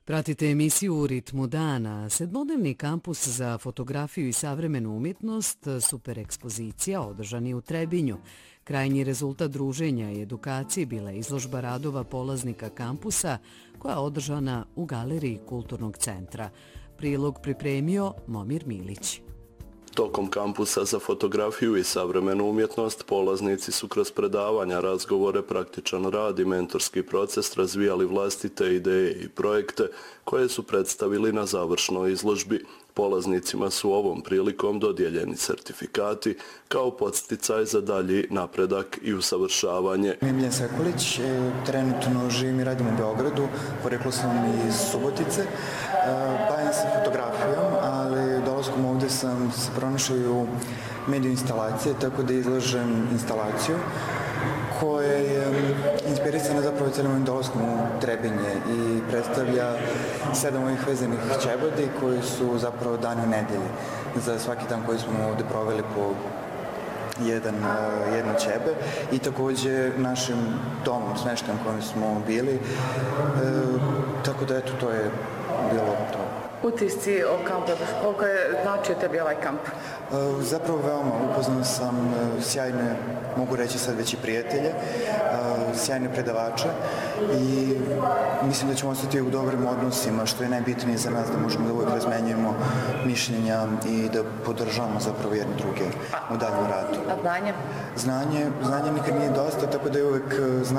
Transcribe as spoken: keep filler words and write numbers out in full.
Pratite emisiju U ritmu dana. Sedmodnevni kampus za fotografiju i savremenu umjetnost, super ekspozicija, održan je u Trebinju. Krajnji rezultat druženja i edukacije bila je izložba radova polaznika kampusa koja je održana u galeriji Kulturnog centra. Prilog pripremio Momir Milić. Tokom kampusa za fotografiju i savremenu umjetnost polaznici su kroz predavanja, razgovore, praktičan rad i mentorski proces razvijali vlastite ideje i projekte koje su predstavili na završnoj izložbi. Polaznicima su ovom prilikom dodijeljeni sertifikati kao podsticaj za dalji napredak i usavršavanje. Miljan Sekulić, trenutno živim i radim u Beogradu, poreklo sam iz Subotice. Bavim se fotografijom, ali dolaskom ovdje sam se pronašao u mediju instalacije, tako da izlažem instalaciju koja je inspirisana zapravo cijelim ovim dolaskom u Trebinje i predstavlja sedam ovih vezanih čebodi koji su zapravo dani u nedelji. Za svaki dan koji smo ovdje proveli po jedan, jedno čebe i također našim domom, smeštajem kojim smo bili. E, tako da eto, to je bilo to. Utisci o kampu, koliko je značio tebi ovaj kamp? Zapravo veoma upoznao sam sjajne, mogu reći sad već i prijatelje, sjajne predavače i mislim da ćemo ostati u dobrim odnosima, što je najbitnije za nas, da možemo da uvijek razmenjujemo mišljenja i da podržavamo zapravo jedne druge u daljem radu. A znanje? Znanje, znanje nikad nije dosta, tako da je uvijek znanje